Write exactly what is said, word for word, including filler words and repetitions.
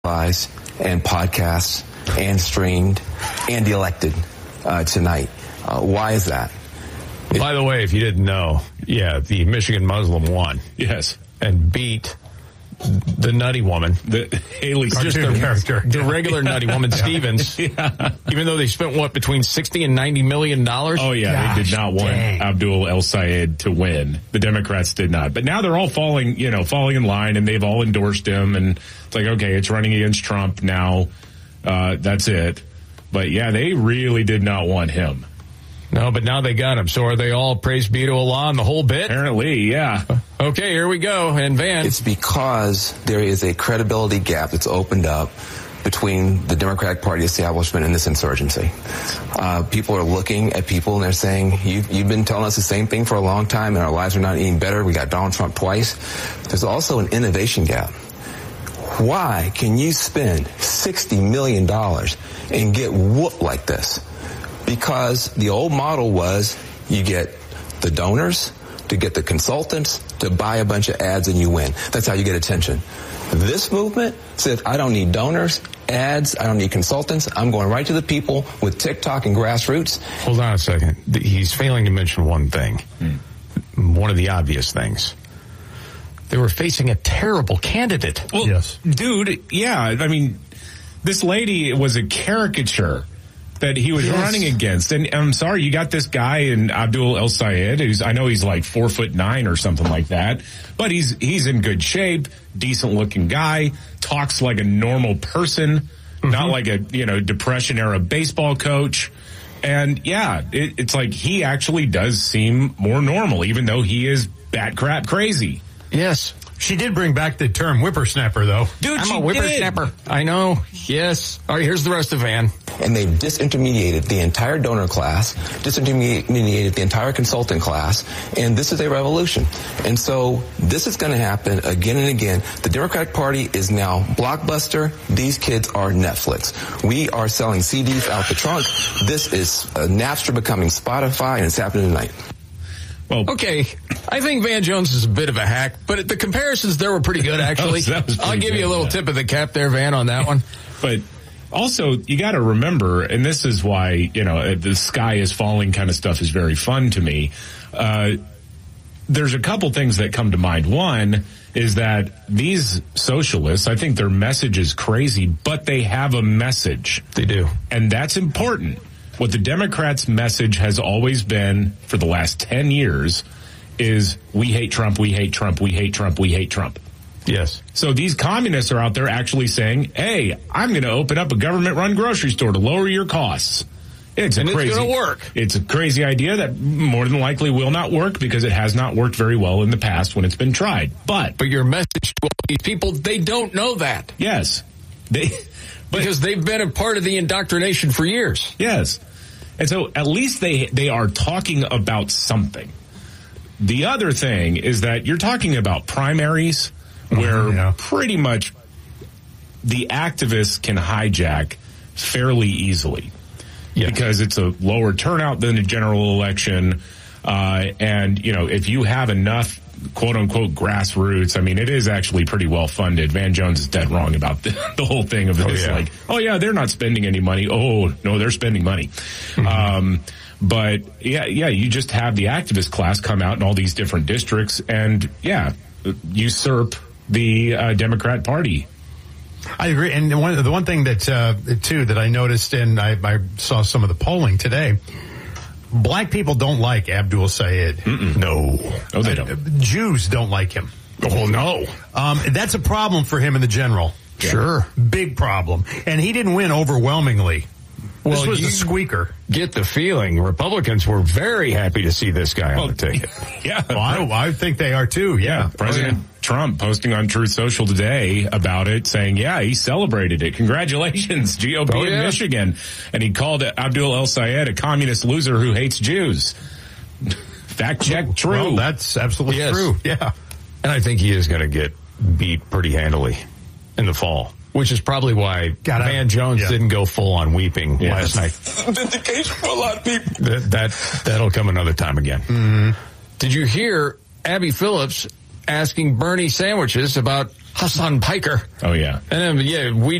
and podcasts and streamed and elected uh, tonight. Uh, why is that? By the way, if you didn't know, yeah, the Michigan Muslim won. Yes. And beat the nutty woman. The Haley just the, character. The regular nutty woman, Stevens. Yeah. Even though they spent, what, between sixty and ninety million dollars? Oh, yeah. Gosh, they did not want dang. Abdul El-Sayed to win. The Democrats did not. But now they're all falling, you know, falling in line, and they've all endorsed him. And it's like, okay, it's running against Trump now. Uh, that's it. But, yeah, they really did not want him. No, but now they got him. So are they all praise be to Allah and the whole bit? Apparently, yeah. Okay, here we go. And Van. It's because there is a credibility gap that's opened up between the Democratic Party establishment and this insurgency. Uh, people are looking at people and they're saying, you've, you've been telling us the same thing for a long time and our lives are not any better. We got Donald Trump twice. There's also an innovation gap. Why can you spend sixty million dollars and get whooped like this? Because the old model was you get the donors to get the consultants to buy a bunch of ads and you win. That's how you get attention. This movement says, I don't need donors, ads, I don't need consultants. I'm going right to the people with TikTok and grassroots. Hold on a second. He's failing to mention one thing. Hmm. One of the obvious things. They were facing a terrible candidate. Well, yes. Dude, yeah. I mean, this lady was a caricature that he was yes. running against. And I'm sorry, you got this guy in Abdul El-Sayed, who's, I know he's like four foot nine or something like that, but he's, he's in good shape, decent looking guy, talks like a normal person, mm-hmm. not like a, you know, Depression era baseball coach. And yeah, it, it's like he actually does seem more normal, even though he is bat crap crazy. Yes. She did bring back the term whippersnapper, though. Dude, I'm a whippersnapper. Did. I know. Yes. All right, here's the rest of Van. And they've disintermediated the entire donor class, disintermediated the entire consultant class, and this is a revolution. And so this is going to happen again and again. The Democratic Party is now Blockbuster. These kids are Netflix. We are selling C Ds out the trunk. This is uh, Napster becoming Spotify, and it's happening tonight. Well, okay, I think Van Jones is a bit of a hack, but the comparisons there were pretty good, actually. that was, that was I'll give good, you a little yeah. tip of the cap there, Van, on that one. But also, you got to remember, and this is why, you know, the sky is falling kind of stuff is very fun to me. Uh, there's a couple things that come to mind. One is that these socialists, I think their message is crazy, but they have a message. They do. And that's important. What the Democrats' message has always been for the last ten years is we hate Trump, we hate Trump, we hate Trump, we hate Trump. Yes. So these communists are out there actually saying, hey, I'm going to open up a government-run grocery store to lower your costs. It's a and crazy, it's going to work. It's a crazy idea that more than likely will not work because it has not worked very well in the past when it's been tried. But but your message to all these people, they don't know that. Yes. They but, because they've been a part of the indoctrination for years. Yes. And so at least they they are talking about something. The other thing is that you're talking about primaries where mm-hmm, yeah. pretty much the activists can hijack fairly easily. Yeah. Because it's a lower turnout than a general election. Uh, and, you know, if you have enough quote unquote grassroots, I mean, it is actually pretty well funded. Van Jones is dead wrong about the, the whole thing of this. Oh, yeah. Like, oh yeah, they're not spending any money. Oh no, they're spending money. Mm-hmm. Um, but yeah, yeah, you just have the activist class come out in all these different districts and yeah, usurp the uh, Democrat Party. I agree. And one, the one thing that, uh, too, that I noticed, and I, I saw some of the polling today, black people don't like Abdul Sayed. Mm-mm. No. No, they don't. Uh, Jews don't like him. Oh, no. Um, that's a problem for him in the general. Yeah. Sure. Big problem. And he didn't win overwhelmingly. Well, this was the squeaker. Get the feeling Republicans were very happy to see this guy well, on the ticket. Yeah. Well, I, I think they are too. Yeah. yeah President oh, yeah. Trump posting on Truth Social today about it saying, yeah, he celebrated it. Congratulations, G O P oh, in yeah. Michigan. And he called Abdul El-Sayed a communist loser who hates Jews. Fact check, true. Well, that's absolutely yes. true. Yeah. And I think he is going to get beat pretty handily in the fall. Which is probably why God, Van Jones yeah. didn't go full on weeping yeah, last night. Vindication for a lot of people. That, that, that'll come another time again. Mm-hmm. Did you hear Abby Phillips asking Bernie sandwiches about Hassan Piker. Oh, yeah. And then, yeah, we